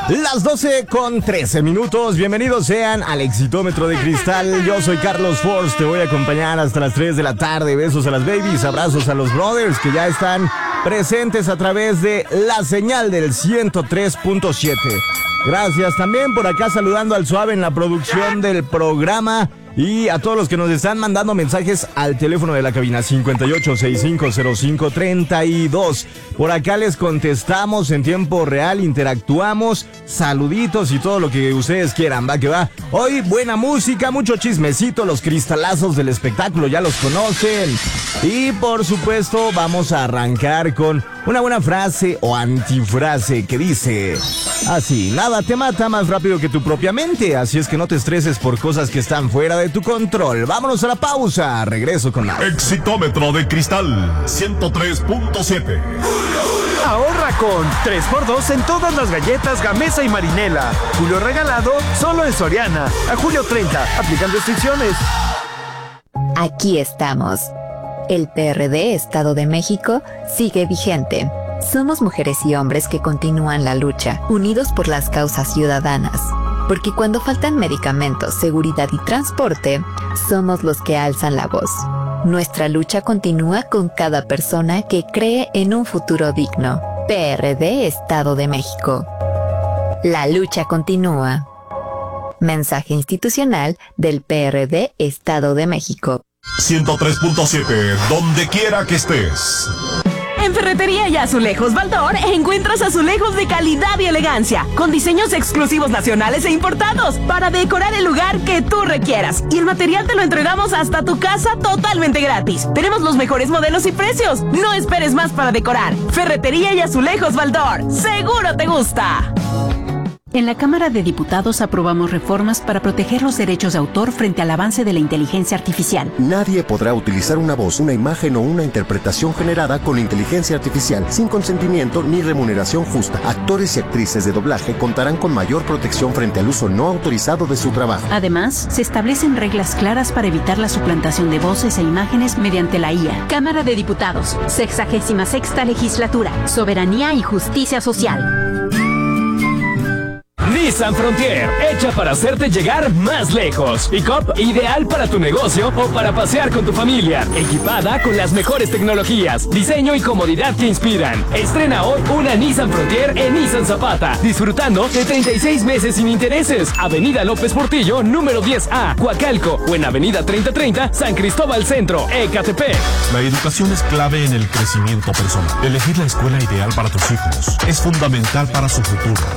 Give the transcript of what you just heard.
Las 12:13. Bienvenidos sean al Exitómetro de Cristal. Yo soy Carlos Force, te voy a acompañar hasta las 3 de la tarde. Besos a las babies, abrazos a los brothers que ya están presentes a través de la señal del 103.7. Gracias también por acá saludando al Suave en la producción del programa. Y a todos los que nos están mandando mensajes al teléfono de la cabina 58650532. Por acá les contestamos en tiempo real, interactuamos, saluditos y todo lo que ustedes quieran. Va que va. Hoy buena música, mucho chismecito, los cristalazos del espectáculo ya los conocen. Y por supuesto vamos a arrancar con una buena frase o antifrase que dice así: nada te mata más rápido que tu propia mente, así es que no te estreses por cosas que están fuera de tu control. Vámonos a la pausa, regreso con más. Exitómetro de Cristal 103.7. Ahorra con 3x2 en todas las galletas Gamesa y Marinela. Julio regalado solo en Soriana. A julio 30, aplican restricciones. Aquí estamos. El PRD Estado de México sigue vigente. Somos mujeres y hombres que continúan la lucha, unidos por las causas ciudadanas. Porque cuando faltan medicamentos, seguridad y transporte, somos los que alzan la voz. Nuestra lucha continúa con cada persona que cree en un futuro digno. PRD Estado de México. La lucha continúa. Mensaje institucional del PRD Estado de México. 103.7, donde quiera que estés. En Ferretería y Azulejos Baldor encuentras azulejos de calidad y elegancia, con diseños exclusivos nacionales e importados, para decorar el lugar que tú requieras. Y el material te lo entregamos hasta tu casa totalmente gratis. Tenemos los mejores modelos y precios. No esperes más para decorar. Ferretería y Azulejos Baldor. ¡Seguro te gusta! En la Cámara de Diputados aprobamos reformas para proteger los derechos de autor frente al avance de la inteligencia artificial. Nadie podrá utilizar una voz, una imagen o una interpretación generada con inteligencia artificial sin consentimiento ni remuneración justa. Actores y actrices de doblaje contarán con mayor protección frente al uso no autorizado de su trabajo. Además, se establecen reglas claras para evitar la suplantación de voces e imágenes mediante la IA. Cámara de Diputados, 66ª Legislatura, Soberanía y Justicia Social. Nissan Frontier, hecha para hacerte llegar más lejos. Pick-up ideal para tu negocio o para pasear con tu familia. Equipada con las mejores tecnologías, diseño y comodidad que inspiran. Estrena hoy una Nissan Frontier en Nissan Zapata, disfrutando de 36 meses sin intereses. Avenida López Portillo, número 10A, Coacalco, o en Avenida 3030, San Cristóbal Centro, Ecatepec. La educación es clave en el crecimiento personal. Elegir la escuela ideal para tus hijos es fundamental para su futuro.